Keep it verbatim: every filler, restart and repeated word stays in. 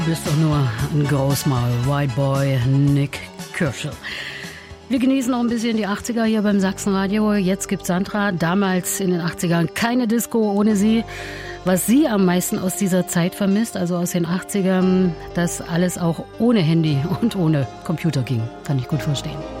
Du bist doch nur ein Großmaul, White Boy, Nick Kershaw. Wir genießen auch ein bisschen die achtziger hier beim Sachsenradio. Jetzt gibt's Sandra. Damals in den achtzigern keine Disco ohne sie. Was sie am meisten aus dieser Zeit vermisst, also aus den achtzigern, dass alles auch ohne Handy und ohne Computer ging. Kann ich gut verstehen.